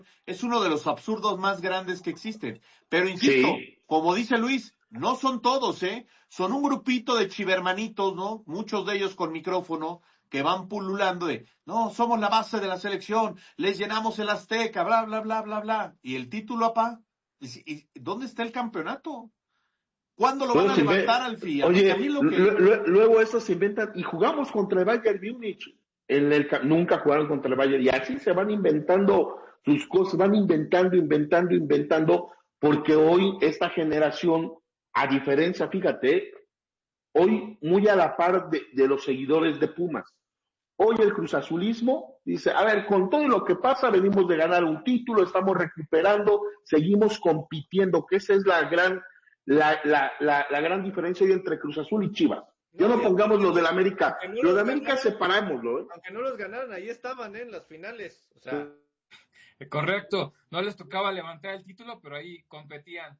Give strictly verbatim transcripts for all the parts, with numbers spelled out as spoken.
es uno de los absurdos más grandes que existen. Pero insisto, sí. Como dice Luis, no son todos, ¿eh? Son un grupito de chivermanitos, ¿no? Muchos de ellos con micrófono, que van pululando de, no, somos la base de la selección, les llenamos el Azteca, bla, bla, bla, bla, bla. ¿Y el título, apá? ¿Y, y, ¿Dónde está el campeonato? ¿Cuándo lo van a levantar al F I A? Oye, lo que... l- luego eso se inventan, y jugamos contra el Bayern Múnich, en el, nunca jugaron contra el Bayern, y así se van inventando sus cosas, van inventando, inventando, inventando, porque hoy esta generación, a diferencia, fíjate, hoy muy a la par de, de los seguidores de Pumas. Hoy el cruzazulismo dice, a ver, con todo lo que pasa, venimos de ganar un título, estamos recuperando, seguimos compitiendo, que esa es la gran, la, la, la, la gran diferencia hoy entre Cruz Azul y Chivas. No, no pongamos lo del América, no lo de América separámoslo, ¿eh? Aunque no los ganaron, ahí estaban, ¿eh? En las finales, o sea. Correcto, no les tocaba levantar el título, pero ahí competían.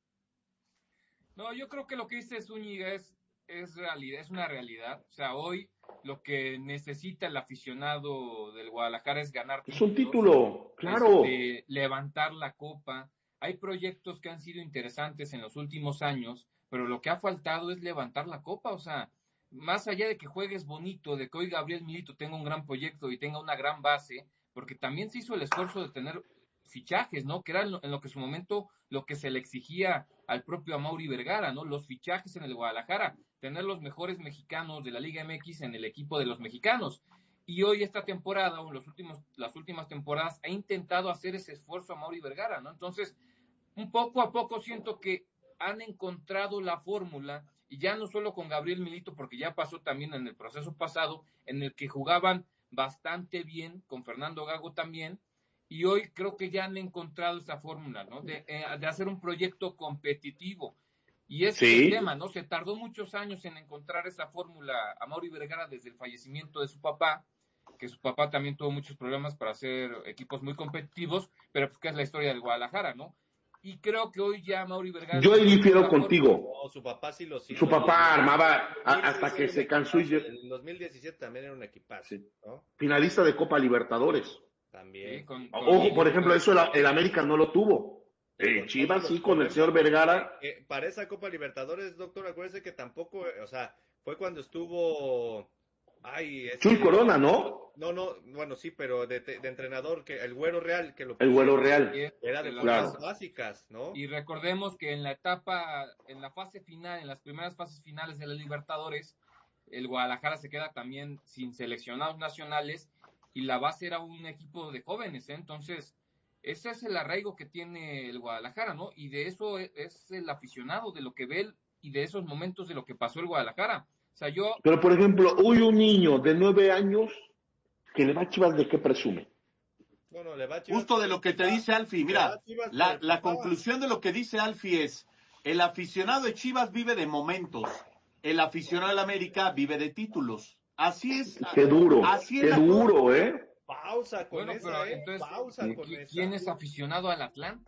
No, yo creo que lo que dice Zúñiga es, es realidad, es una realidad. O sea, hoy lo que necesita el aficionado del Guadalajara es ganar títulos. Es un título, claro. Este, levantar la copa. Hay proyectos que han sido interesantes en los últimos años, pero lo que ha faltado es levantar la copa. O sea, más allá de que juegues bonito, de que hoy Gabriel Milito tenga un gran proyecto y tenga una gran base, porque también se hizo el esfuerzo de tener fichajes, ¿no? Que era en lo, en lo que en su momento lo que se le exigía al propio Amaury Vergara, ¿no? Los fichajes en el Guadalajara, tener los mejores mexicanos de la Liga M X en el equipo de los mexicanos. Y hoy esta temporada, o los últimos, las últimas temporadas, ha intentado hacer ese esfuerzo Amaury Vergara, ¿no? Entonces, un poco a poco siento que han encontrado la fórmula, y ya no solo con Gabriel Milito, porque ya pasó también en el proceso pasado, en el que jugaban bastante bien, con Fernando Gago también, y hoy creo que ya han encontrado esa fórmula, ¿no? De, eh, de hacer un proyecto competitivo. Y ese sí. es el tema, ¿no? Se tardó muchos años en encontrar esa fórmula a Amaury Vergara desde el fallecimiento de su papá, que su papá también tuvo muchos problemas para hacer equipos muy competitivos, pero pues que es la historia del Guadalajara, ¿no? Y creo que hoy ya Amaury Vergara... Yo ahí difiero contigo. No, su papá sí lo hizo. Su papá armaba hasta que se cansó y... En dos mil diecisiete también era un equipazo, sí. ¿no? Finalista de Copa Libertadores. También. Sí, con, con Ojo, por ejemplo, eso el, el América no lo tuvo. El Chivas sí, con el señor Vergara. Eh, para esa Copa Libertadores, doctor, acuérdese que tampoco, o sea, fue cuando estuvo... Ay, este... Chuy Corona, ¿no? No, no, bueno, sí, pero de, de entrenador, que el Güero Real, que lo El Güero Real. Era de claro. las básicas, ¿no? Y recordemos que en la etapa, en la fase final, en las primeras fases finales de la Libertadores, el Guadalajara se queda también sin seleccionados nacionales y la base era un equipo de jóvenes, ¿eh? Entonces, ese es el arraigo que tiene el Guadalajara, ¿no? Y de eso es el aficionado, de lo que ve él, y de esos momentos de lo que pasó el Guadalajara. O sea, yo... Pero, por ejemplo, hoy un niño de nueve años que le va a Chivas, ¿de qué presume? Bueno, le va a Chivas. Justo de lo que te dice Alfie, mira, la, la conclusión de lo que dice Alfie es, el aficionado de Chivas vive de momentos, el aficionado de la América vive de títulos. Así es. Qué duro, así qué duro, cosa. ¿eh? Pausa con bueno, esa, pero ¿eh? Entonces, Pausa con ¿quién esa. ¿Quién es aficionado al Atlante?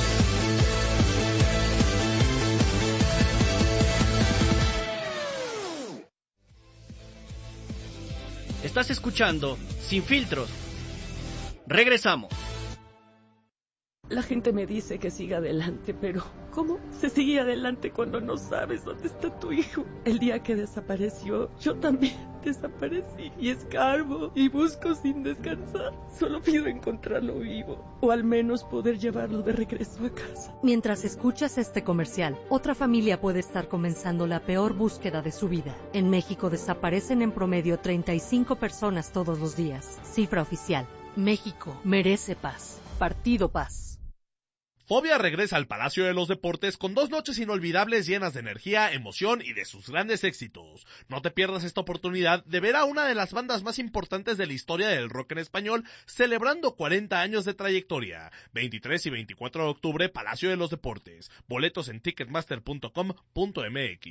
Estás escuchando Sin Filtros. Regresamos. La gente me dice que siga adelante, pero ¿cómo se sigue adelante cuando no sabes dónde está tu hijo? El día que desapareció, yo también desaparecí y escarbo y busco sin descansar. Solo pido encontrarlo vivo o al menos poder llevarlo de regreso a casa. Mientras escuchas este comercial, otra familia puede estar comenzando la peor búsqueda de su vida. En México desaparecen en promedio treinta y cinco personas todos los días. Cifra oficial. México merece paz. Partido Paz. Fobia regresa al Palacio de los Deportes con dos noches inolvidables llenas de energía, emoción y de sus grandes éxitos. No te pierdas esta oportunidad de ver a una de las bandas más importantes de la historia del rock en español celebrando cuarenta años de trayectoria. veintitrés y veinticuatro de octubre, Palacio de los Deportes. Boletos en ticketmaster punto com punto m x.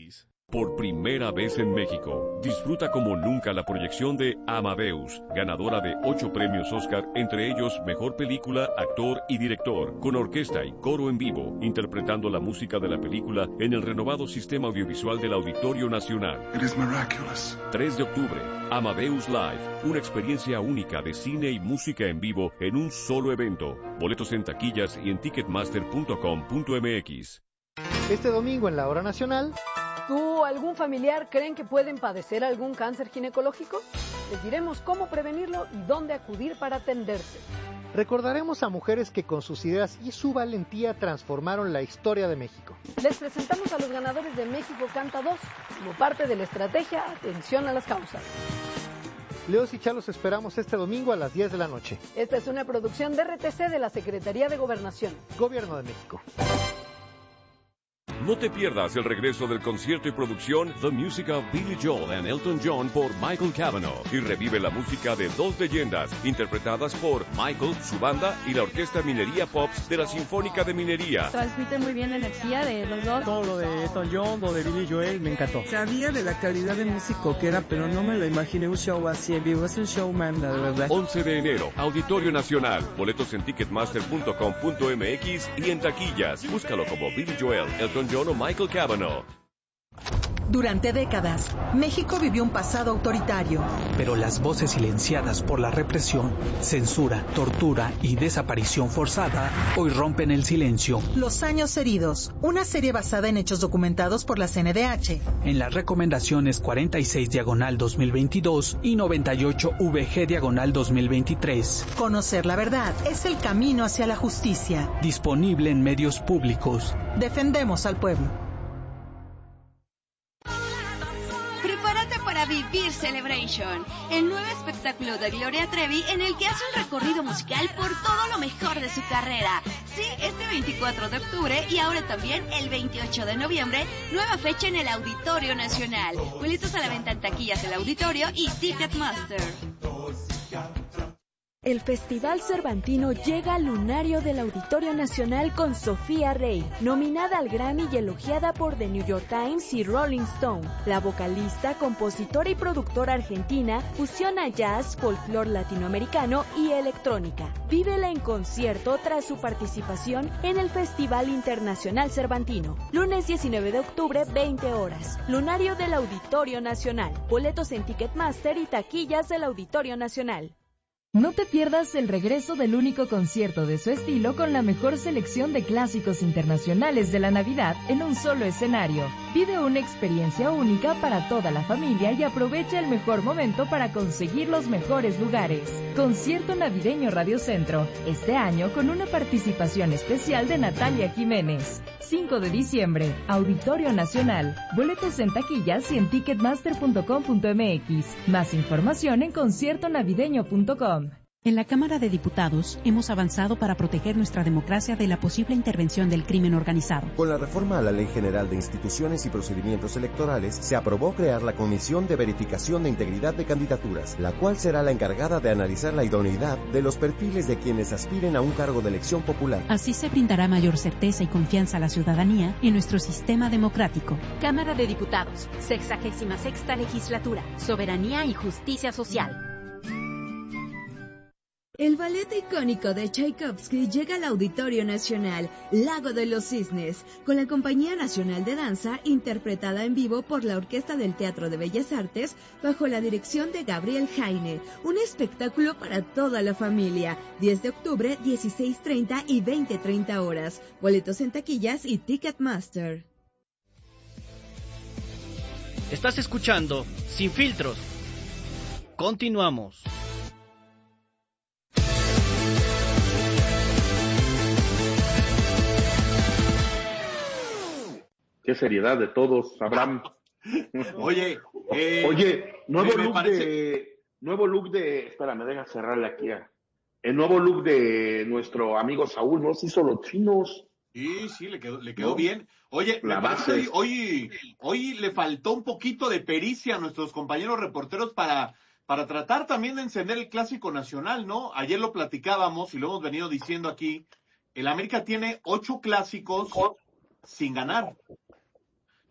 Por primera vez en México, disfruta como nunca la proyección de Amadeus, ganadora de ocho premios Oscar, entre ellos Mejor Película, Actor y Director, con orquesta y coro en vivo, interpretando la música de la película en el renovado sistema audiovisual del Auditorio Nacional. It is miraculous. tres de octubre, Amadeus Live, una experiencia única de cine y música en vivo en un solo evento. Boletos en taquillas y en ticketmaster punto com punto m x. Este domingo en la Hora Nacional... ¿Tú o algún familiar creen que pueden padecer algún cáncer ginecológico? Les diremos cómo prevenirlo y dónde acudir para atenderse. Recordaremos a mujeres que con sus ideas y su valentía transformaron la historia de México. Les presentamos a los ganadores de México Canta dos, como parte de la estrategia Atención a las Causas. Leos y Chalos esperamos este domingo a las diez de la noche. Esta es una producción de R T C de la Secretaría de Gobernación. Gobierno de México. No te pierdas el regreso del concierto y producción The Music of Billy Joel and Elton John por Michael Cavanaugh y revive la música de dos leyendas interpretadas por Michael, su banda y la Orquesta Minería Pops de la Sinfónica de Minería. Transmite muy bien la energía de los dos. Todo lo de Elton John, lo de Billy Joel, me encantó. Sabía de la calidad de músico que era, pero no me lo imaginé un show así en vivo. Es un showman, la verdad. once de enero, Auditorio Nacional. Boletos en ticketmaster punto com punto m x y en taquillas. Búscalo como Billy Joel, Elton John o Michael Cavanaugh. Durante décadas, México vivió un pasado autoritario. Pero las voces silenciadas por la represión, censura, tortura y desaparición forzada hoy rompen el silencio. Los años heridos, una serie basada en hechos documentados por la C N D H. En las recomendaciones cuarenta y seis diagonal dos mil veintidós y noventa y ocho V G diagonal dos mil veintitrés. Conocer la verdad es el camino hacia la justicia. Disponible en medios públicos. Defendemos al pueblo. Prepárate para vivir Celebration, el nuevo espectáculo de Gloria Trevi en el que hace un recorrido musical por todo lo mejor de su carrera. Sí, este veinticuatro de octubre y ahora también el veintiocho de noviembre, nueva fecha en el Auditorio Nacional. Boletos a la venta en taquillas del Auditorio y Ticketmaster. El Festival Cervantino llega al lunario del Auditorio Nacional con Sofía Rey, nominada al Grammy y elogiada por The New York Times y Rolling Stone. La vocalista, compositora y productora argentina fusiona jazz, folclore latinoamericano y electrónica. Vívela en concierto tras su participación en el Festival Internacional Cervantino. Lunes diecinueve de octubre, veinte horas. Lunario del Auditorio Nacional. Boletos en Ticketmaster y taquillas del Auditorio Nacional. No te pierdas el regreso del único concierto de su estilo con la mejor selección de clásicos internacionales de la Navidad en un solo escenario. Vive una experiencia única para toda la familia y aprovecha el mejor momento para conseguir los mejores lugares. Concierto Navideño Radio Centro, este año con una participación especial de Natalia Jiménez. cinco de diciembre, Auditorio Nacional. Boletos en taquillas y en ticketmaster punto com punto m x. Más información en concierto navideño punto com. En la Cámara de Diputados hemos avanzado para proteger nuestra democracia de la posible intervención del crimen organizado. Con la reforma a la Ley General de Instituciones y Procedimientos Electorales, se aprobó crear la Comisión de Verificación de Integridad de Candidaturas, la cual será la encargada de analizar la idoneidad de los perfiles de quienes aspiren a un cargo de elección popular. Así se brindará mayor certeza y confianza a la ciudadanía en nuestro sistema democrático. Cámara de Diputados, sexagésima sexta legislatura, soberanía y justicia social. El ballet icónico de Tchaikovsky llega al Auditorio Nacional, Lago de los Cisnes, con la Compañía Nacional de Danza, interpretada en vivo por la Orquesta del Teatro de Bellas Artes, bajo la dirección de Gabriel Jaine. Un espectáculo para toda la familia. diez de octubre, dieciséis treinta y veinte treinta horas. Boletos en taquillas y Ticketmaster. Estás escuchando Sin Filtros. Continuamos. Qué seriedad de todos, Abraham. Oye, eh, oye, nuevo me, me look parece... de, nuevo look de, espérame, deja cerrarle aquí a, el nuevo look de nuestro amigo Saúl, ¿no? Se hizo los chinos. Sí, sí, le quedó, le quedó ¿no? bien. Oye, la me base. parece hoy, hoy, hoy le faltó un poquito de pericia a nuestros compañeros reporteros para, para tratar también de encender el Clásico Nacional, ¿no? Ayer lo platicábamos y lo hemos venido diciendo aquí. El América tiene ocho clásicos sin ganar.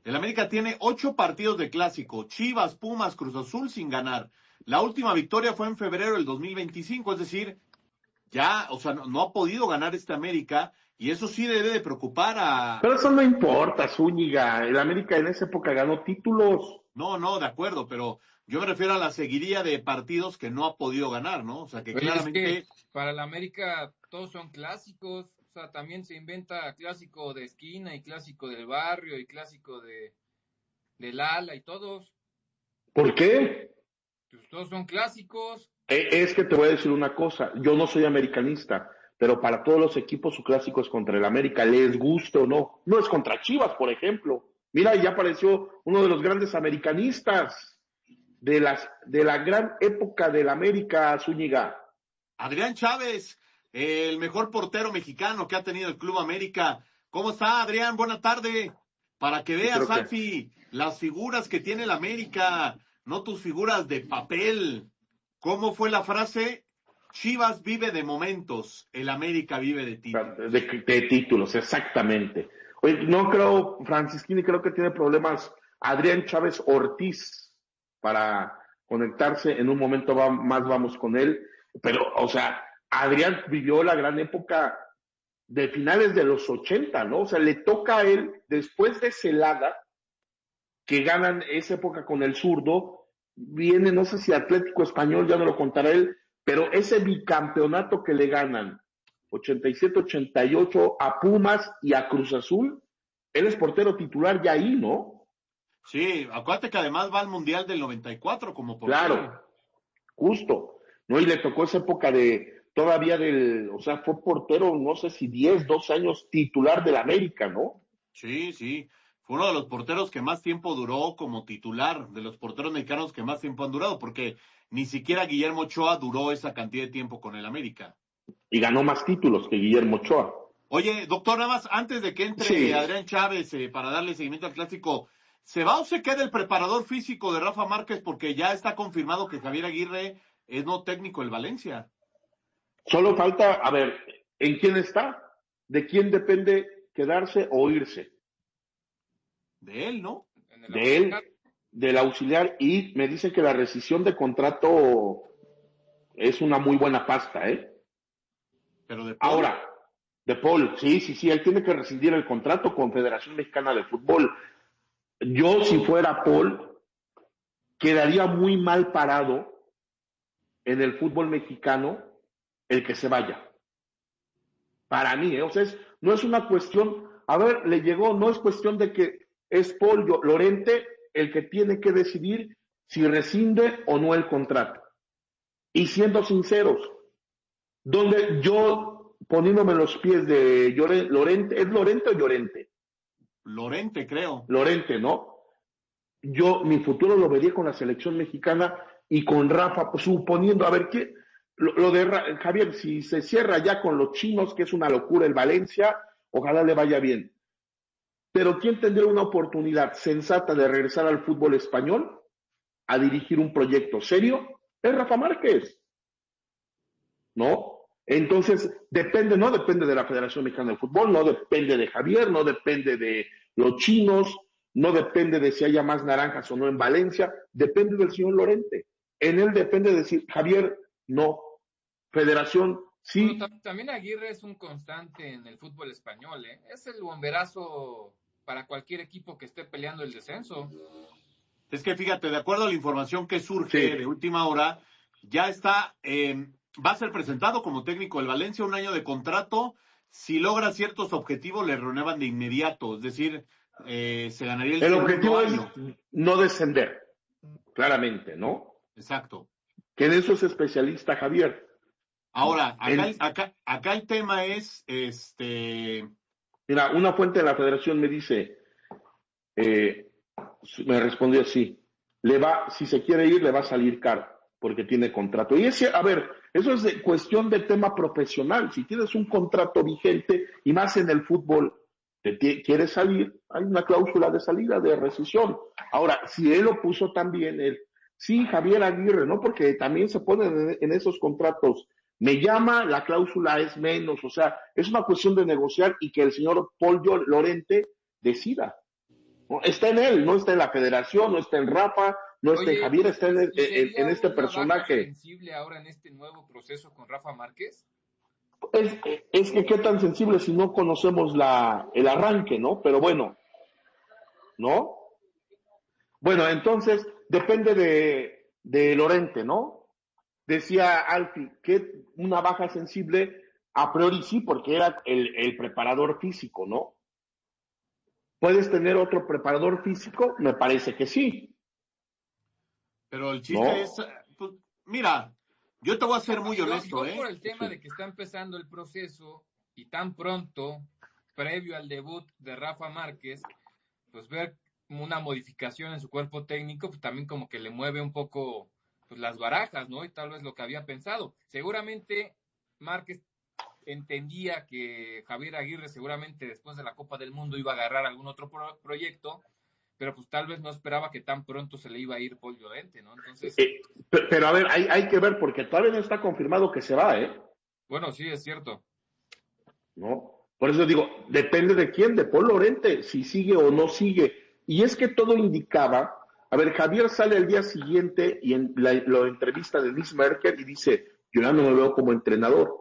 El América tiene ocho partidos de clásico, Chivas, Pumas, Cruz Azul sin ganar. La última victoria fue en febrero del dos mil veinticinco, es decir, ya, o sea, no, no ha podido ganar este América, y eso sí debe de preocupar a... Pero eso no importa, Zúñiga, el América en esa época ganó títulos. No, no, de acuerdo, pero yo me refiero a la seguidilla de partidos que no ha podido ganar, ¿no? O sea, que Oye, claramente... es que para el América todos son clásicos, o sea, también se inventa clásico de esquina y clásico del barrio y clásico de del ala y todos. ¿Por qué? Pues todos son clásicos. Es que te voy a decir una cosa, yo no soy americanista, pero para todos los equipos su clásico es contra el América, les guste o no. No es contra Chivas, por ejemplo. Mira, ya apareció uno de los grandes americanistas de las de la gran época del América, Zúñiga. Adrián Chávez, el mejor portero mexicano que ha tenido el Club América. ¿Cómo está, Adrián? Buena tarde. Para que veas, Alfi, que... las figuras que tiene el América, no tus figuras de papel. ¿Cómo fue la frase? Chivas vive de momentos, el América vive de títulos. De, de títulos, exactamente. Oye, no creo, Francisquini, creo que tiene problemas Adrián Chávez Ortiz para conectarse. En un momento va, más vamos con él. Pero, o sea, Adrián vivió la gran época de finales de los ochenta, ¿no? O sea, le toca a él, después de Celada, que ganan esa época con el zurdo, viene, no sé si Atlético Español, ya no lo contará él, pero ese bicampeonato que le ganan, ochenta y siete ochenta y ocho, a Pumas y a Cruz Azul, él es portero titular ya ahí, ¿no? Sí, acuérdate que además va al Mundial del noventa y cuatro como portero. Claro, justo, ¿no? Y le tocó esa época de, todavía del, o sea, fue portero, no sé si diez, doce años titular del América, ¿no? Sí, sí. Fue uno de los porteros que más tiempo duró como titular, de los porteros mexicanos que más tiempo han durado, porque ni siquiera Guillermo Ochoa duró esa cantidad de tiempo con el América. Y ganó más títulos que Guillermo Ochoa. Oye, doctor, nada más, antes de que entre sí. Adrián Chávez eh, para darle seguimiento al clásico, ¿se va o se queda el preparador físico de Rafa Márquez? Porque ya está confirmado que Javier Aguirre es no técnico del Valencia. Solo falta, a ver, ¿en quién está? ¿De quién depende quedarse o irse? De él, ¿no? De él, del auxiliar, y me dicen que la rescisión de contrato es una muy buena pasta, ¿eh? Pero de Paul. Ahora, de Paul, sí, sí, sí, él tiene que rescindir el contrato con Federación Mexicana de Fútbol. Yo, si fuera Paul, quedaría muy mal parado en el fútbol mexicano el que se vaya. Para mí, ¿eh? O sea, es, no es una cuestión, a ver, le llegó, no es cuestión de que es Paul Lorente el que tiene que decidir si rescinde o no el contrato. Y siendo sinceros, donde yo, poniéndome en los pies de Lorente, ¿es Lorente o Llorente? Lorente, creo. Lorente, ¿no? Yo, mi futuro lo vería con la selección mexicana y con Rafa, pues, suponiendo, a ver, ¿qué? Lo, lo de Javier, si se cierra ya con los chinos, que es una locura el Valencia, ojalá le vaya bien. Pero ¿quién tendría una oportunidad sensata de regresar al fútbol español a dirigir un proyecto serio? Es Rafa Márquez, ¿no? Entonces, depende, no depende de la Federación Mexicana de Fútbol, no depende de Javier, no depende de los chinos, no depende de si haya más naranjas o no en Valencia, depende del señor Lorente. En él depende de decir, Javier, no. Federación, sí. Bueno, también Aguirre es un constante en el fútbol español, ¿eh? Es el bomberazo para cualquier equipo que esté peleando el descenso. Es que fíjate, de acuerdo a la información que surge sí. de última hora, ya está, eh, va a ser presentado como técnico del Valencia, un año de contrato. Si logra ciertos objetivos, le renuevan de inmediato. Es decir, eh, se ganaría el El objetivo año. es no descender, claramente, ¿no? Exacto. Que en eso es especialista Javier. Ahora, acá, el, acá, acá el tema es, este... Mira, una fuente de la Federación me dice, eh, me respondió así, le va, si se quiere ir, le va a salir caro, porque tiene contrato. Y ese, a ver, eso es de cuestión de tema profesional. Si tienes un contrato vigente, y más en el fútbol, te quieres salir, hay una cláusula de salida, de rescisión. Ahora, si él lo puso también, él, sí, Javier Aguirre, ¿no? Porque también se ponen en, en esos contratos. Me llama, la cláusula es menos, o sea, es una cuestión de negociar y que el señor Paul Lorente decida. ¿no? Está en él, no está en la federación, no está en Rafa, no está Oye, en Javier, está en, en, en este una personaje. baja sensible ahora en este nuevo proceso con Rafa Márquez? Es, es que qué tan sensible si no conocemos la el arranque, ¿no? Pero bueno, ¿no? Bueno, entonces depende de, de Lorente, ¿no? Decía Alfi que una baja sensible a priori sí, porque era el, el preparador físico, ¿no? ¿Puedes tener otro preparador físico? Me parece que sí. Pero el chiste ¿No? es, pues, mira, yo te voy a ser muy Yo- honesto, yo ¿eh? por el tema de que está empezando el proceso y tan pronto, previo al debut de Rafa Márquez, pues ver una modificación en su cuerpo técnico, pues también como que le mueve un poco pues las barajas, ¿no? Y tal vez lo que había pensado. Seguramente Márquez entendía que Javier Aguirre seguramente después de la Copa del Mundo iba a agarrar algún otro pro- proyecto, pero pues tal vez no esperaba que tan pronto se le iba a ir Paul Llorente, ¿no? Entonces, Eh, pero, pero a ver, hay, hay que ver, porque todavía no está confirmado que se va, ¿eh? bueno, sí, es cierto. ¿No? Por eso digo, depende de quién, de Paul Lorente, si sigue o no sigue. Y es que todo indicaba, a ver, Javier sale al día siguiente y en la, lo entrevista de Luis Merker y dice, yo ya no me veo como entrenador.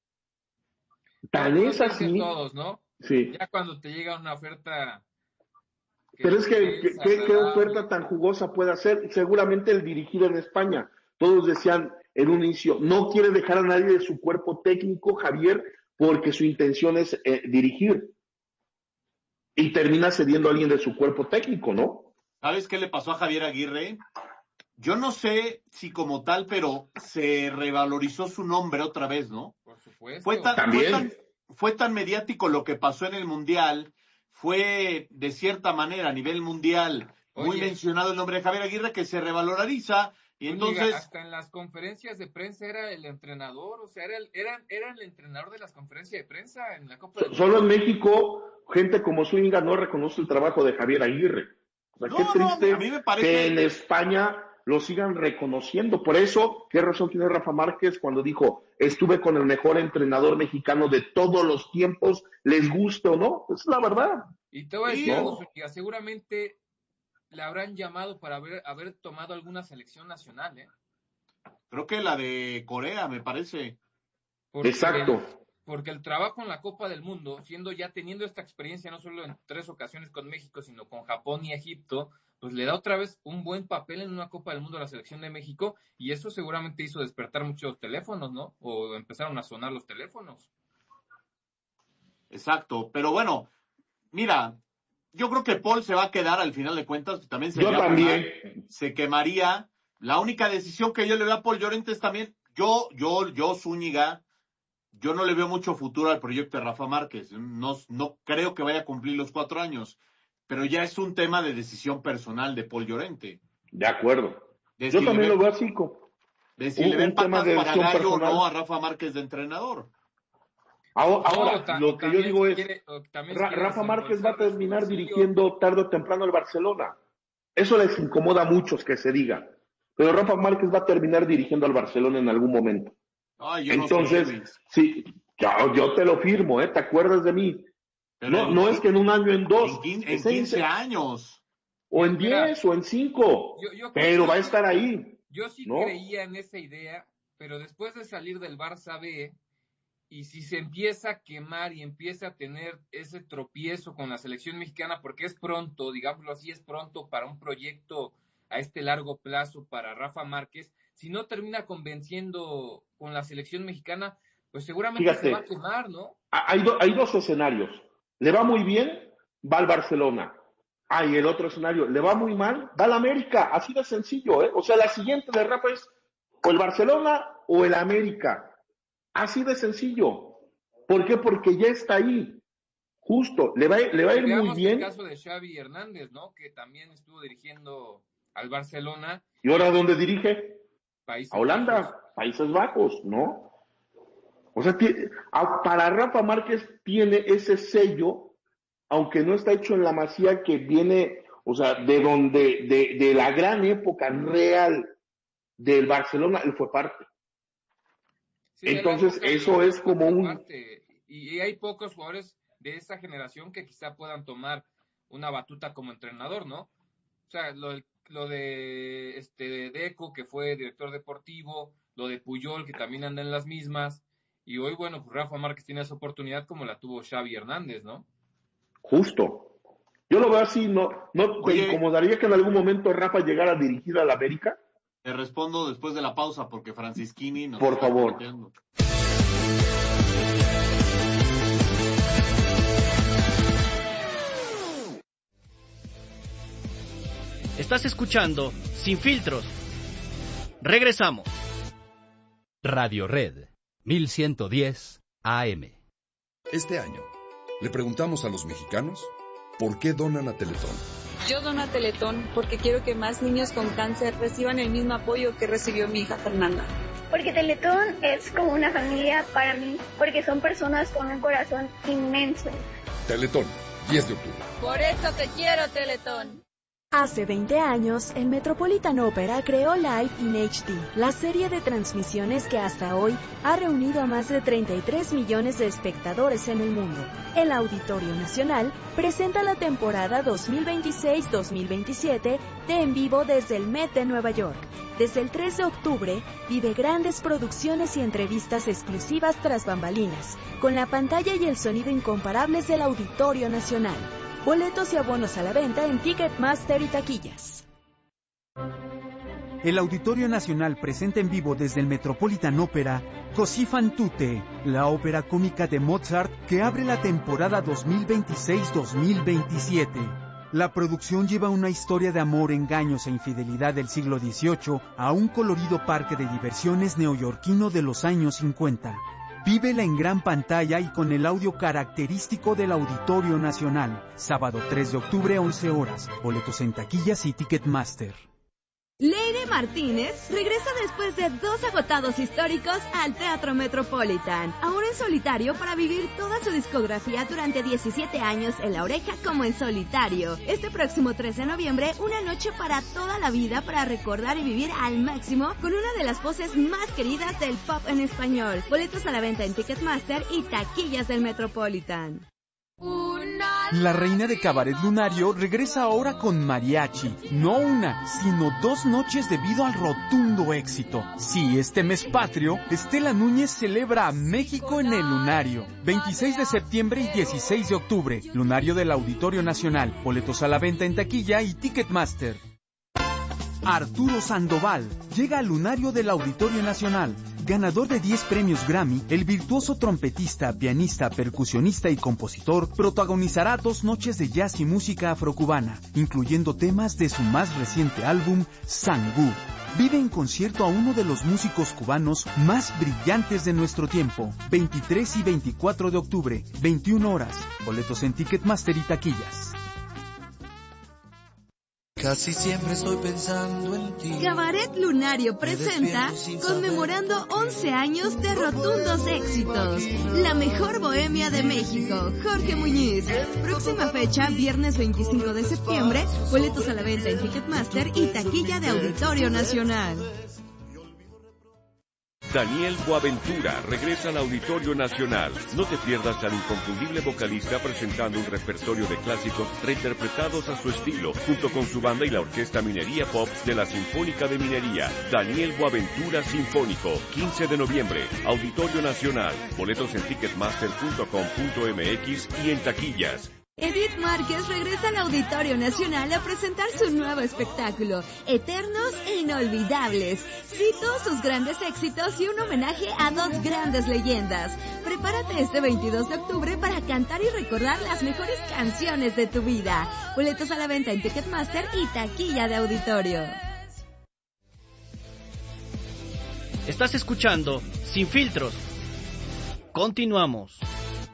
Tan Bueno, es lo dicen así. todos, ¿no? Sí. Ya cuando te llega una oferta. Pero es que, ¿qué, qué, qué oferta tan jugosa puede hacer? Seguramente el dirigir en España. Todos decían en un inicio, no quiere dejar a nadie de su cuerpo técnico, Javier, porque su intención es eh, dirigir. Y termina cediendo a alguien de su cuerpo técnico, ¿no? ¿Sabes qué le pasó a Javier Aguirre? Yo no sé si como tal, pero se revalorizó su nombre otra vez, ¿no? Por supuesto. Fue tan, También. fue tan, fue tan mediático lo que pasó en el Mundial, fue de cierta manera a nivel mundial muy Oye. mencionado el nombre de Javier Aguirre que se revaloriza y Oye, entonces... hasta en las conferencias de prensa era el entrenador, o sea, era el, era, era el entrenador de las conferencias de prensa en la Copa del Solo en México, gente como Zúñiga no reconoce el trabajo de Javier Aguirre. O sea, No, qué no, triste a mí me parece- que en España lo sigan reconociendo. Por eso, ¿qué razón tiene Rafa Márquez cuando dijo, estuve con el mejor entrenador mexicano de todos los tiempos, les guste o no? Es la verdad. Y te voy a decir Sí, algo, ¿no? Zúñiga, seguramente le habrán llamado para haber, haber tomado alguna selección nacional, ¿eh? Creo que la de Corea, me parece. Porque Exacto. El, porque el trabajo en la Copa del Mundo, siendo ya teniendo esta experiencia no solo en tres ocasiones con México, sino con Japón y Egipto, pues le da otra vez un buen papel en una Copa del Mundo a la selección de México, y eso seguramente hizo despertar muchos teléfonos, ¿no? O empezaron a sonar los teléfonos. Exacto, pero bueno, mira, yo creo que Paul se va a quedar al final de cuentas, también se Yo va a también. quemar, se quemaría. La única decisión que yo le veo a Paul Llorente es también, yo, yo, yo, Zúñiga, yo no le veo mucho futuro al proyecto de Rafa Márquez, no, no creo que vaya a cumplir los cuatro años, pero ya es un tema de decisión personal de Paul Llorente. De acuerdo. De Yo si también le lo ve- veo así. co- De si un- le ven un tema patas de para decisión gallo o personal. no a Rafa Márquez de entrenador. Ahora, ahora, No, ta- lo que yo también digo si es, quiere- o también si Ra- quiere Rafa Márquez va a desembolsar de su terminar bolsillo. dirigiendo tarde o temprano el Barcelona. Eso les incomoda a muchos que se diga. Pero Rafa Márquez va a terminar dirigiendo al Barcelona en algún momento. Ay, yo no sé, Entonces, Luis. sí, yo, yo te lo firmo, ¿eh? ¿Te acuerdas de mí? Pero No, en- no es que en un año, en dos, En quince, es en quince años. o en Mira, diez, o en cinco, yo- yo pero creo- va a estar ahí. Yo sí ¿no? creía en esa idea, pero después de salir del Barça B, y si se empieza a quemar y empieza a tener ese tropiezo con la selección mexicana, porque es pronto, digámoslo así, es pronto para un proyecto a este largo plazo para Rafa Márquez, si no termina convenciendo con la selección mexicana, pues seguramente Fíjate. se va a quemar, ¿no? Hay, do- hay dos escenarios. Le va muy bien, va al Barcelona. Ah, y el otro escenario, le va muy mal, va al América. Así de sencillo, ¿eh? O sea, la siguiente de Rafa es o el Barcelona o el América. Así de sencillo. ¿Por qué? Porque ya está ahí. Justo, le va, a- le va a ir muy Veamos bien. el caso de Xavi Hernández, ¿no? Que también estuvo dirigiendo al Barcelona. ¿Y ahora dónde dirige? Países A Holanda, Bajos. Países Bajos, ¿no? O sea, tie- a- para Rafa Márquez tiene ese sello, aunque no está hecho en la Masía, que viene, o sea, de donde, de, de la gran época real del Barcelona, él fue parte. Sí, de la Entonces, época de eso los es como un... parte. Y, y hay pocos jugadores de esa generación que quizá puedan tomar una batuta como entrenador, ¿no? O sea, lo, lo de este Deco, que fue director deportivo, lo de Puyol, que también anda en las mismas, y hoy, bueno, pues Rafa Márquez tiene esa oportunidad como la tuvo Xavi Hernández, ¿no? Justo. Yo lo veo así, ¿no, no te incomodaría que en algún momento Rafa llegara a dirigir a la América? Te respondo después de la pausa, porque Francisquini nos Por favor. Metiendo. Estás escuchando Sin Filtros. Regresamos. Radio Red, mil ciento diez A M. Este año, le preguntamos a los mexicanos por qué donan a Teletón. Yo dono a Teletón porque quiero que más niños con cáncer reciban el mismo apoyo que recibió mi hija Fernanda. Porque Teletón es como una familia para mí, porque son personas con un corazón inmenso. Teletón, diez de octubre. Por eso te quiero, Teletón. Hace veinte años, el Metropolitan Opera creó Live in H D, la serie de transmisiones que hasta hoy ha reunido a más de treinta y tres millones de espectadores en el mundo. El Auditorio Nacional presenta la temporada dos mil veintiséis dos mil veintisiete de En Vivo desde el Met de Nueva York. Desde el tres de octubre, vive grandes producciones y entrevistas exclusivas tras bambalinas, con la pantalla y el sonido incomparables del Auditorio Nacional. Boletos y abonos a la venta en Ticketmaster y taquillas. El Auditorio Nacional presenta en vivo desde el Metropolitan Opera Così fan tutte, la ópera cómica de Mozart que abre la temporada dos mil veintiséis dos mil veintisiete. La producción lleva una historia de amor, engaños e infidelidad del siglo dieciocho a un colorido parque de diversiones neoyorquino de los años cincuenta. Vívela en gran pantalla y con el audio característico del Auditorio Nacional. Sábado tres de octubre, once horas. Boletos en taquillas y Ticketmaster. Leire Martínez regresa después de dos agotados históricos al Teatro Metropolitan, ahora en solitario para vivir toda su discografía durante diecisiete años en La Oreja como en solitario. Este próximo tres de noviembre, una noche para toda la vida para recordar y vivir al máximo con una de las voces más queridas del pop en español. Boletos a la venta en Ticketmaster y taquillas del Metropolitan. La reina de Cabaret Lunario regresa ahora con mariachi, no una, sino dos noches debido al rotundo éxito. Sí, este mes patrio, Estela Núñez celebra a México en el Lunario. veintiséis de septiembre y dieciséis de octubre, Lunario del Auditorio Nacional. Boletos a la venta en taquilla y Ticketmaster. Arturo Sandoval llega al Lunario del Auditorio Nacional. Ganador de diez premios Grammy, el virtuoso trompetista, pianista, percusionista y compositor protagonizará dos noches de jazz y música afrocubana, incluyendo temas de su más reciente álbum, Sangú. Vive en concierto a uno de los músicos cubanos más brillantes de nuestro tiempo. veintitrés y veinticuatro de octubre, veintiuna horas. Boletos en Ticketmaster y taquillas. Casi siempre estoy pensando en ti. Cabaret Lunario presenta conmemorando once años de rotundos éxitos. La mejor bohemia de México, Jorge Muñiz. Próxima fecha, viernes veinticinco de septiembre. Boletos a la venta en Ticketmaster y taquilla de Auditorio Nacional. Daniel Boaventura regresa al Auditorio Nacional. No te pierdas al inconfundible vocalista presentando un repertorio de clásicos reinterpretados a su estilo, junto con su banda y la Orquesta Minería Pop de la Sinfónica de Minería. Daniel Boaventura Sinfónico, quince de noviembre, Auditorio Nacional. Boletos en ticketmaster punto com punto m x y en taquillas. Edith Márquez regresa al Auditorio Nacional a presentar su nuevo espectáculo, Eternos e Inolvidables. Cito sus grandes éxitos y un homenaje a dos grandes leyendas. Prepárate este veintidós de octubre para cantar y recordar las mejores canciones de tu vida. Boletos a la venta en Ticketmaster y taquilla de Auditorio. Estás escuchando Sin Filtros. Continuamos.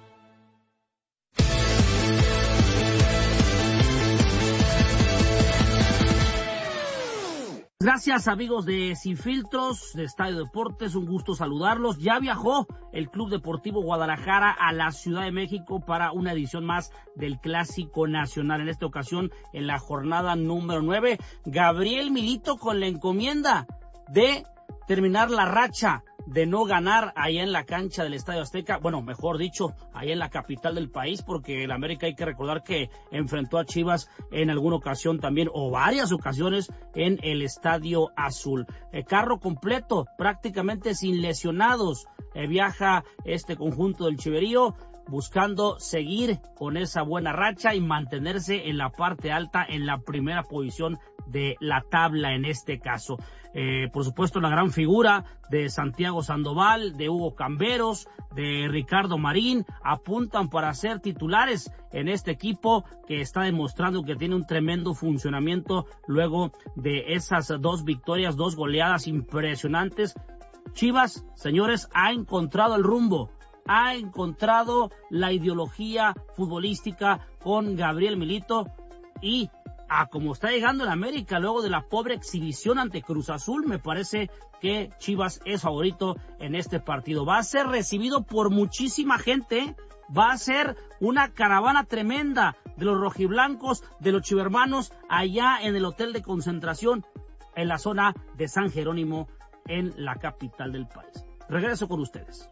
Gracias amigos de Sin Filtros, de Estadio Deportes, un gusto saludarlos. Ya viajó el Club Deportivo Guadalajara a la Ciudad de México para una edición más del Clásico Nacional. En esta ocasión, en la jornada número nueve, Gabriel Milito con la encomienda de terminar la racha de no ganar allá en la cancha del Estadio Azteca, bueno, mejor dicho, allá en la capital del país, porque el América hay que recordar que enfrentó a Chivas en alguna ocasión también, o varias ocasiones, en el Estadio Azul. El carro completo, prácticamente sin lesionados, eh, viaja este conjunto del Chiverío, buscando seguir con esa buena racha y mantenerse en la parte alta, en la primera posición de la tabla en este caso. Eh, por supuesto, la gran figura de Santiago Sandoval, de Hugo Camberos, de Ricardo Marín, apuntan para ser titulares en este equipo que está demostrando que tiene un tremendo funcionamiento luego de esas dos victorias, dos goleadas impresionantes. Chivas, señores, ha encontrado el rumbo, ha encontrado la ideología futbolística con Gabriel Milito y a como está llegando en América luego de la pobre exhibición ante Cruz Azul, me parece que Chivas es favorito en este partido. Va a ser recibido por muchísima gente, va a ser una caravana tremenda de los rojiblancos, de los chivermanos, allá en el hotel de concentración en la zona de San Jerónimo, en la capital del país. Regreso con ustedes.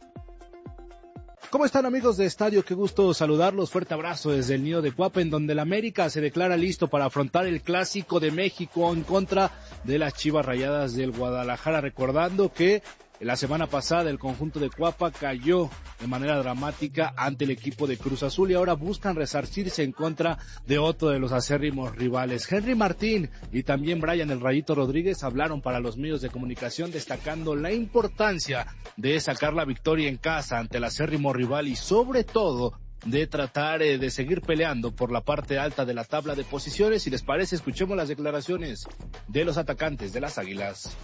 ¿Cómo están, amigos de Estadio? Qué gusto saludarlos. Fuerte abrazo desde el nido de Cuapa, en donde el América se declara listo para afrontar el Clásico de México en contra de las Chivas Rayadas del Guadalajara. Recordando que la semana pasada el conjunto de Cuapa cayó de manera dramática ante el equipo de Cruz Azul y ahora buscan resarcirse en contra de otro de los acérrimos rivales. Henry Martín y también Brian El Rayito Rodríguez hablaron para los medios de comunicación destacando la importancia de sacar la victoria en casa ante el acérrimo rival y sobre todo de tratar eh, de seguir peleando por la parte alta de la tabla de posiciones. Si les parece, escuchemos las declaraciones de los atacantes de las Águilas.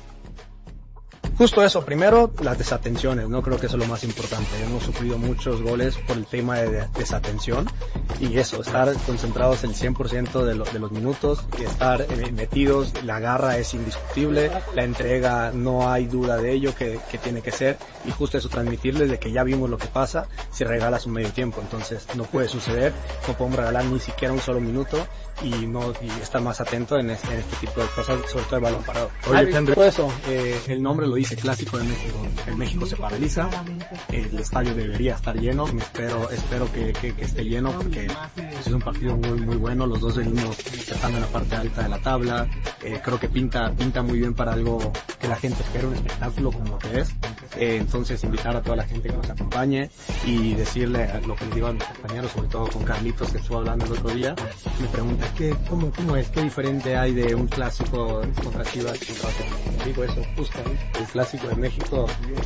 Justo eso, primero las desatenciones, no creo que eso es lo más importante. Hemos sufrido muchos goles por el tema de desatención y eso, estar concentrados el cien por ciento de, lo, de los minutos y estar eh, metidos, la garra es indiscutible, la entrega no hay duda de ello que, que tiene que ser y justo eso, transmitirles de que ya vimos lo que pasa si regalas un medio tiempo, entonces no puede suceder, no podemos regalar ni siquiera un solo minuto y no y estar más atento en este, en este tipo de cosas, sobre todo el balón parado. Oye, Henry, por eso, eh, el nombre lo dice, Clásico de México. El México se paraliza, el estadio debería estar lleno, espero espero que, que, que esté lleno porque pues, es un partido muy muy bueno, los dos venimos estando en la parte alta de la tabla, eh, creo que pinta pinta muy bien para algo que la gente espera, un espectáculo como lo que es, eh, entonces invitar a toda la gente que nos acompañe y decirle lo que les digo a mis compañeros, sobre todo con Carlitos que estuvo hablando el otro día, me pregunta ¿qué, cómo, cómo es, qué diferente hay de un clásico contra Chivas contra otro? Digo eso, justo, el clásico de México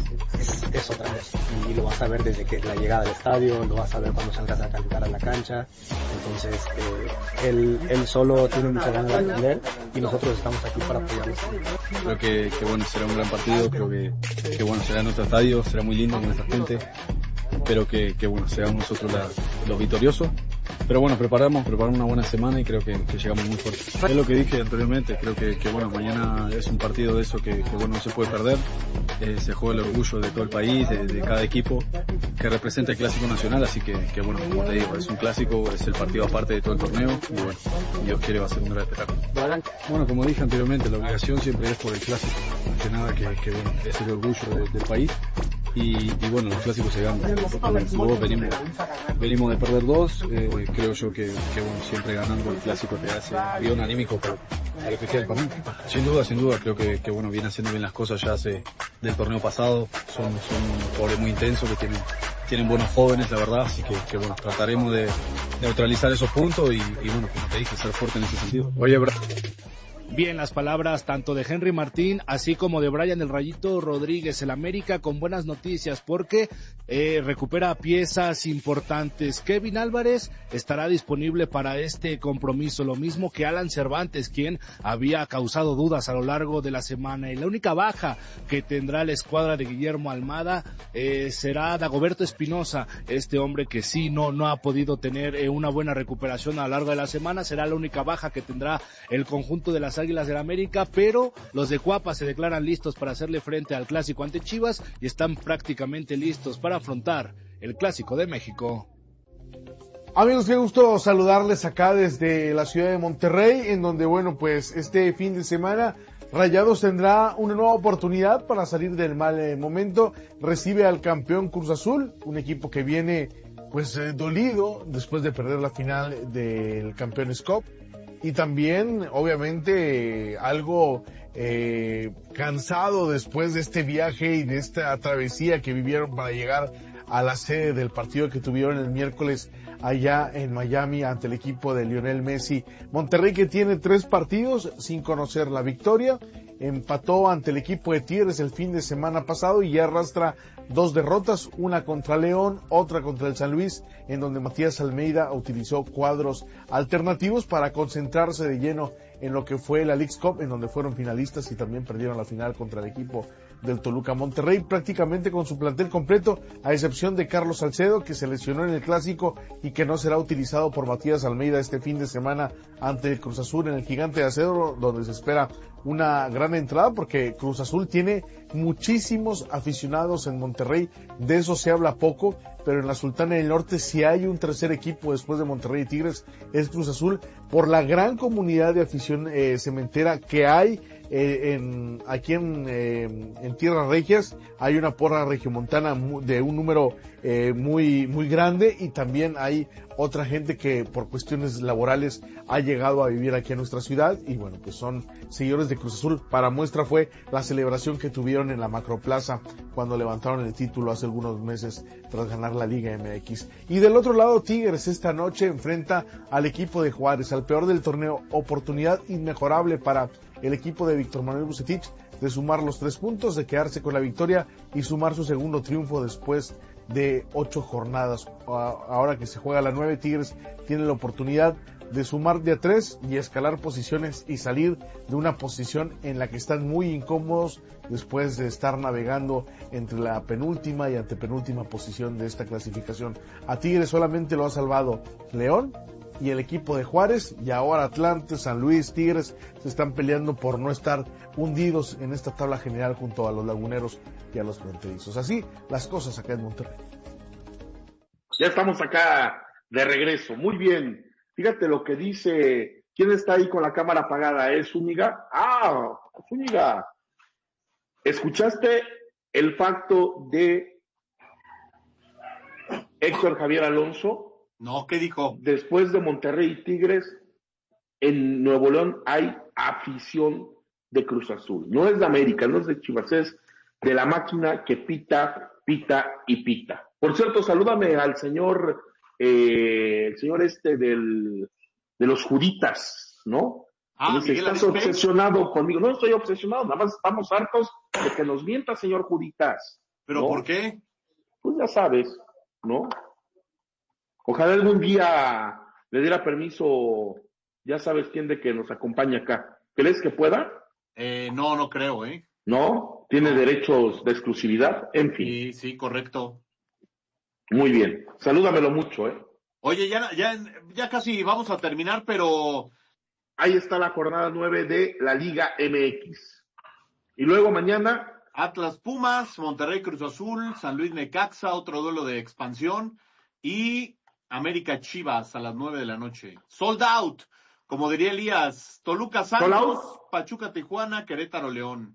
es, es otra vez y lo vas a ver desde que la llegada del estadio, lo vas a ver cuando salgas a calentar a la cancha, entonces eh, él, él solo tiene mucha ganas de aprender y nosotros estamos aquí para apoyarlo. Creo que, que bueno, será un gran partido, creo que, que bueno, será en nuestro estadio, será muy lindo con nuestra gente, espero que, que bueno, seamos nosotros la, los victoriosos. Pero bueno, preparamos, preparamos una buena semana y creo que, que llegamos muy fuerte. Es lo que dije anteriormente, creo que, que bueno, mañana es un partido de eso que, que bueno, no se puede perder. Eh, se juega el orgullo de todo el país, de, de cada equipo que representa el Clásico Nacional, así que, que bueno, como te digo, es un clásico, es el partido aparte de todo el torneo y bueno, Dios quiere va a ser un gran espectáculo. Bueno, como dije anteriormente, la obligación siempre es por el Clásico, más que nada que, que bueno, es el orgullo de, del país. Y, y bueno, los clásicos se ganan. Luego venimos, venimos de perder dos, eh, creo yo que, que bueno, siempre ganando el clásico te hace bien anímico para, para lo que queda el torneo. Sin duda, sin duda, creo que, que bueno, viene haciendo bien las cosas ya hace del torneo pasado, son, son jugadores muy intensos que tienen, tienen buenos jóvenes, la verdad, así que, que bueno, trataremos de neutralizar esos puntos y, y bueno, como te dije, ser fuerte en ese sentido. Oye, bro. Bien, las palabras tanto de Henry Martín, así como de Brian El Rayito Rodríguez. El América con buenas noticias porque eh, recupera piezas importantes. Kevin Álvarez estará disponible para este compromiso, lo mismo que Alan Cervantes, quien había causado dudas a lo largo de la semana. Y la única baja que tendrá la escuadra de Guillermo Almada eh, será Dagoberto Espinosa, este hombre que sí no, no ha podido tener eh, una buena recuperación a lo largo de la semana. Será la única baja que tendrá el conjunto de las Águilas del América, pero los de Cuapa se declaran listos para hacerle frente al Clásico ante Chivas y están prácticamente listos para afrontar el Clásico de México. Amigos, qué gusto saludarles acá desde la ciudad de Monterrey, en donde, bueno, pues este fin de semana Rayados tendrá una nueva oportunidad para salir del mal eh, momento. Recibe al campeón Cruz Azul, un equipo que viene pues eh, dolido después de perder la final del Campeones Cup. Y también, obviamente, eh, algo eh, cansado después de este viaje y de esta travesía que vivieron para llegar a la sede del partido que tuvieron el miércoles allá en Miami ante el equipo de Lionel Messi. Monterrey, que tiene tres partidos sin conocer la victoria, empató ante el equipo de Tigres el fin de semana pasado y ya arrastra dos derrotas, una contra León, otra contra el San Luis, en donde Matías Almeida utilizó cuadros alternativos para concentrarse de lleno en lo que fue la Leagues Cup, en donde fueron finalistas y también perdieron la final contra el equipo del Toluca. Monterrey prácticamente con su plantel completo, a excepción de Carlos Salcedo, que se lesionó en el Clásico y que no será utilizado por Matías Almeida este fin de semana ante el Cruz Azul en el Gigante de Acero, donde se espera una gran entrada, porque Cruz Azul tiene muchísimos aficionados en Monterrey, de eso se habla poco, pero en la Sultana del Norte, si hay un tercer equipo después de Monterrey y Tigres, es Cruz Azul, por la gran comunidad de afición eh, cementera que hay eh, en, aquí en, eh, en Tierras Regias. Hay una porra regiomontana de un número eh, muy, muy grande, y también hay otra gente que por cuestiones laborales ha llegado a vivir aquí en nuestra ciudad, y bueno, pues son seguidores de Cruz Azul. Para muestra fue la celebración que tuvieron en la Macroplaza cuando levantaron el título hace algunos meses tras ganar la Liga M X. Y del otro lado, Tigres esta noche enfrenta al equipo de Juárez, al peor del torneo. Oportunidad inmejorable para el equipo de Víctor Manuel Bucetich de sumar los tres puntos, de quedarse con la victoria y sumar su segundo triunfo después de ocho jornadas. Ahora que se juega la nueve, Tigres tiene la oportunidad de sumar de a tres y escalar posiciones y salir de una posición en la que están muy incómodos después de estar navegando entre la penúltima y antepenúltima posición de esta clasificación. A Tigres solamente lo ha salvado León y el equipo de Juárez, y ahora Atlante, San Luis, Tigres se están peleando por no estar hundidos en esta tabla general junto a los laguneros y a los fronterizos. Así las cosas acá en Monterrey. Ya estamos acá de regreso. Muy bien. Fíjate lo que dice. ¿Quién está ahí con la cámara apagada? ¿Es Zúñiga? Ah, Zúñiga. ¿Escuchaste el facto de Héctor Javier Alonso? No, ¿qué dijo? Después de Monterrey y Tigres, en Nuevo León hay afición de Cruz Azul. No es de América, no es de Chivas, es de la máquina que pita, pita y pita. Por cierto, salúdame al señor, eh, el señor este del, de los Juditas, ¿no? Ah, dice, estás obsesionado conmigo. No estoy obsesionado, nada más estamos hartos de que nos mienta, señor Juditas. ¿Pero ¿no? por qué? Pues ya sabes, ¿no? Ojalá algún día le diera permiso, ya sabes quién, de que nos acompañe acá. ¿Crees que pueda? Eh, no, no creo, ¿eh? ¿No? ¿Tiene no. derechos de exclusividad? En fin. Sí, sí, correcto. Muy bien. Salúdamelo mucho, ¿eh? Oye, ya, ya, ya casi vamos a terminar, pero... Ahí está la jornada nueve de la Liga M X. Y luego mañana... Atlas Pumas, Monterrey Cruz Azul, San Luis Necaxa, otro duelo de expansión, y América Chivas a las nueve de la noche. Sold out, como diría Elías. Toluca Santos, Pachuca Tijuana, Querétaro León.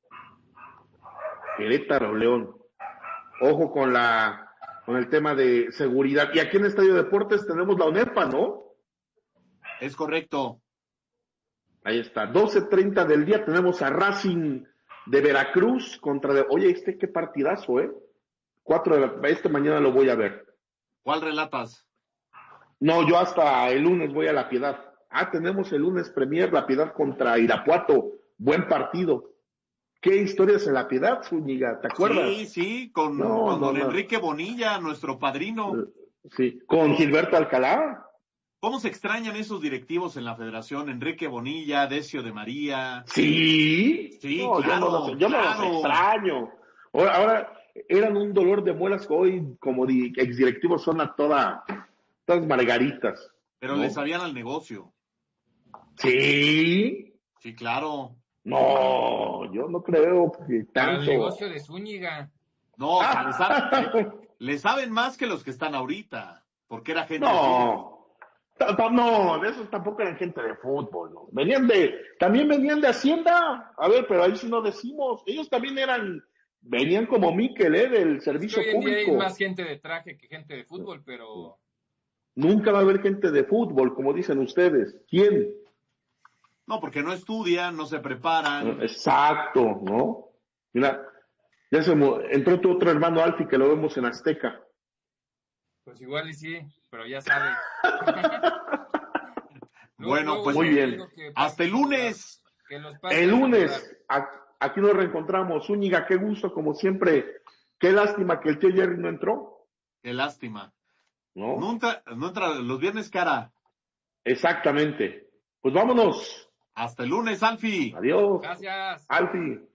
Querétaro León. Ojo con la con el tema de seguridad. Y aquí en Estadio Deportes tenemos la ONEPA, ¿no? Es correcto. Ahí está. doce treinta del día tenemos a Racing de Veracruz contra... De... Oye, este qué partidazo, ¿eh? Cuatro de la... Este mañana lo voy a ver. ¿Cuál relatas? No, yo hasta el lunes voy a La Piedad. Ah, tenemos el lunes Premier, La Piedad contra Irapuato. Buen partido. ¿Qué historias en La Piedad, Zúñiga? ¿Te acuerdas? Sí, sí, con, no, con no, don no. Enrique Bonilla, nuestro padrino. Sí, con Gilberto Alcalá. ¿Cómo se extrañan esos directivos en la federación? Enrique Bonilla, Decio de María. Sí. Sí, no, claro. Yo no los, yo claro. no los extraño. Ahora, ahora eran un dolor de muelas que hoy, como di, exdirectivos, son a toda, todas margaritas. Pero ¿no? Le sabían al negocio. Sí. Sí, claro. No, yo no creo que tanto. El negocio de Zúñiga. No, ah. le, saben, le, le saben más que los que están ahorita. Porque era gente. No. No, de esos tampoco eran gente de fútbol, ¿no? Venían de, también venían de Hacienda. A ver, pero ahí sí no decimos. Ellos también eran, venían como Miquel, ¿eh? Del servicio Hoy en día público. hay más gente de traje que gente de fútbol, pero... Nunca va a haber gente de fútbol, como dicen ustedes. ¿Quién? No, porque no estudian, no se preparan. Exacto, ¿no? Mira, ya se mo- entró tu otro hermano Alfi, que lo vemos en Azteca. Pues igual y sí, pero ya sabe. Bueno, luego pues yo muy bien. digo que Hasta el lunes. que los pasen El a lunes, saludar. a- aquí nos reencontramos. Zúñiga, qué gusto, como siempre. Qué lástima que el tío Jerry no entró, Qué lástima. ¿no? No entra, no entra los viernes, cara. Exactamente. Pues vámonos. Hasta el lunes, Alfi. Adiós. Gracias. Alfi.